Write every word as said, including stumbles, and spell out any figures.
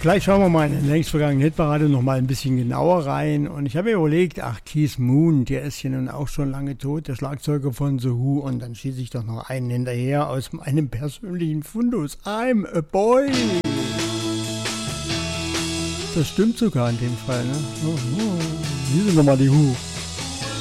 Gleich schauen wir mal in den längst vergangenen Hitparade noch mal ein bisschen genauer rein. Und ich habe mir überlegt, ach, Keith Moon, der ist ja nun auch schon lange tot, der Schlagzeuger von The Who. Und dann schieße ich doch noch einen hinterher aus meinem persönlichen Fundus. I'm a boy. Das stimmt sogar in dem Fall, ne? Oh, oh. Hier sind nochmal die Who.